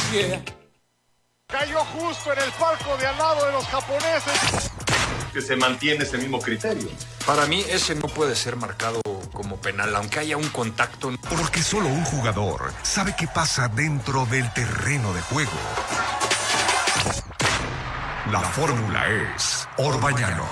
Yeah. Cayó justo en el palco de al lado de los japoneses. Que se mantiene ese mismo criterio. Para mí ese no puede ser marcado como penal, aunque haya un contacto. Porque solo un jugador sabe qué pasa dentro del terreno de juego. La fórmula es Orbañanos.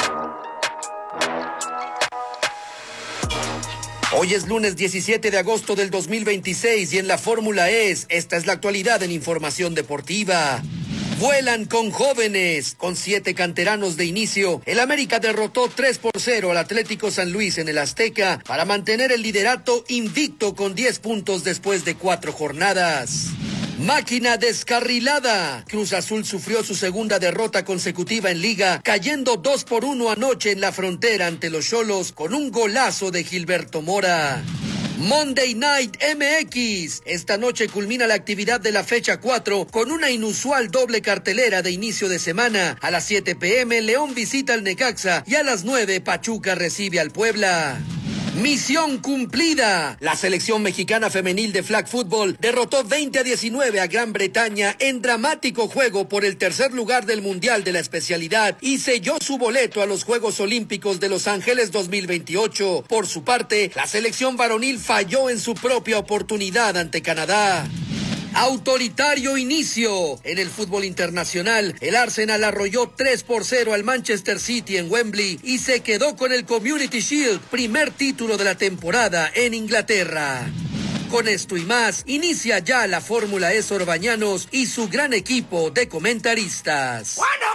Hoy es lunes 17 de agosto del 2026 y en la Fórmula esta es la actualidad en información deportiva. Vuelan con jóvenes. Con 7 canteranos de inicio, el América derrotó 3-0 al Atlético San Luis en el Azteca para mantener el liderato invicto con 10 puntos después de 4 jornadas. Máquina descarrilada. Cruz Azul sufrió su segunda derrota consecutiva en Liga, cayendo 2-1 anoche en la Frontera ante los Xolos con un golazo de Gilberto Mora. Monday Night MX. Esta noche culmina la actividad de la fecha 4 con una inusual doble cartelera de inicio de semana. A las 7 p.m. León visita al Necaxa y a las 9 Pachuca recibe al Puebla. Misión cumplida. La selección mexicana femenil de flag football derrotó 20-19 a Gran Bretaña en dramático juego por el tercer lugar del Mundial de la especialidad y selló su boleto a los Juegos Olímpicos de Los Ángeles 2028. Por su parte, la selección varonil falló en su propia oportunidad ante Canadá. Autoritario inicio. En el fútbol internacional, el Arsenal arrolló 3-0 al Manchester City en Wembley y se quedó con el Community Shield, primer título de la temporada en Inglaterra. Con esto y más, inicia ya la Fórmula Orbañanos y su gran equipo de comentaristas. ¡Bueno!